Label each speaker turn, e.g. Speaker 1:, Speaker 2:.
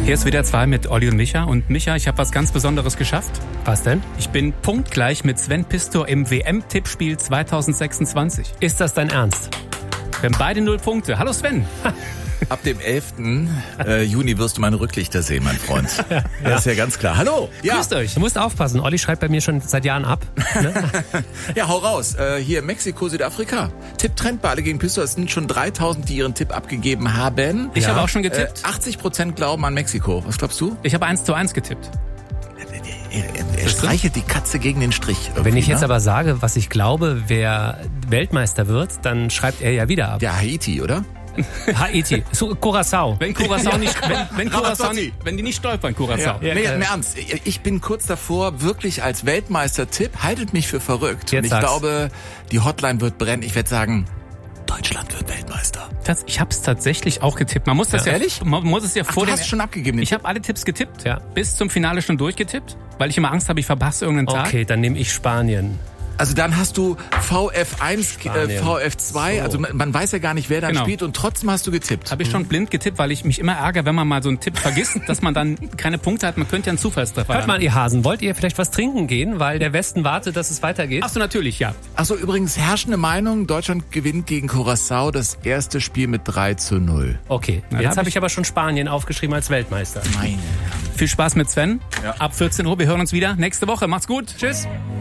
Speaker 1: Hier ist wieder 2 mit Olli und Micha. Und Micha, ich habe was ganz Besonderes geschafft.
Speaker 2: Was denn?
Speaker 1: Ich bin punktgleich mit Sven Pistor im WM-Tippspiel 2026.
Speaker 2: Ist das dein Ernst?
Speaker 1: Wir haben beide 0 Punkte. Hallo Sven.
Speaker 3: Ab dem 11. Juni wirst du meine Rücklichter sehen, mein Freund. Das ist ja ganz klar. Hallo. Ja.
Speaker 1: Grüßt euch.
Speaker 2: Du musst aufpassen. Olli schreibt bei mir schon seit Jahren ab. Ne?
Speaker 3: Ja, hau raus. Hier Mexiko, Südafrika. Tipptrend bei alle gegen Pistor. Es sind schon 3000, die ihren Tipp abgegeben haben.
Speaker 1: Ich habe auch schon getippt.
Speaker 3: 80% glauben an Mexiko. Was glaubst du?
Speaker 1: Ich habe 1:1 getippt.
Speaker 3: Er streichelt die Katze gegen den Strich.
Speaker 2: Wenn ich jetzt aber sage, was ich glaube, wer Weltmeister wird, dann schreibt er ja wieder ab.
Speaker 3: Ja, Haiti, oder?
Speaker 2: Haiti. Curaçao.
Speaker 1: Wenn Curaçao nicht, wenn Curaçao nicht, wenn die nicht stolpern, Curaçao.
Speaker 2: Ja.
Speaker 3: Nee, im Ernst. Ich bin kurz davor, wirklich als Weltmeister-Tipp, haltet mich für verrückt.
Speaker 2: Jetzt
Speaker 3: Und ich
Speaker 2: sag's.
Speaker 3: glaube, die Hotline wird brennen. Ich werde sagen, Deutschland wird Weltmeister.
Speaker 1: Ich habe es tatsächlich auch getippt. Man muss das ja,
Speaker 3: ehrlich?
Speaker 1: Man muss es ja
Speaker 3: Ach,
Speaker 1: vor
Speaker 3: du
Speaker 1: dem.
Speaker 3: hast schon abgegeben.
Speaker 1: Ich habe alle Tipps getippt.
Speaker 2: Ja.
Speaker 1: Bis zum Finale schon durchgetippt, weil ich immer Angst habe, ich verpasse irgendeinen Tag.
Speaker 2: Okay, dann nehme ich Spanien.
Speaker 3: Also dann hast du VF1,
Speaker 2: Spanien.
Speaker 3: VF2,
Speaker 2: So.
Speaker 3: also man weiß ja gar nicht, wer dann
Speaker 1: Genau.
Speaker 3: spielt und trotzdem hast du getippt.
Speaker 1: Habe ich schon blind getippt, weil ich mich immer ärgere, wenn man mal so einen Tipp vergisst, dass man dann keine Punkte hat. Man könnte ja einen Zufallstreffer
Speaker 2: Hört
Speaker 1: haben.
Speaker 2: mal, ihr Hasen, wollt ihr vielleicht was trinken gehen, weil der Westen wartet, dass es weitergeht?
Speaker 1: Ach so, natürlich, ja.
Speaker 3: Achso, übrigens herrschende Meinung, Deutschland gewinnt gegen Curaçao das erste Spiel mit 3:0.
Speaker 2: Okay,
Speaker 1: Na,
Speaker 2: jetzt
Speaker 1: hab
Speaker 2: habe
Speaker 1: ich-
Speaker 2: ich aber schon Spanien aufgeschrieben als Weltmeister.
Speaker 3: Meine.
Speaker 1: Viel Spaß mit Sven.
Speaker 3: Ja.
Speaker 1: Ab 14 Uhr, wir hören uns wieder nächste Woche. Macht's gut.
Speaker 2: Tschüss.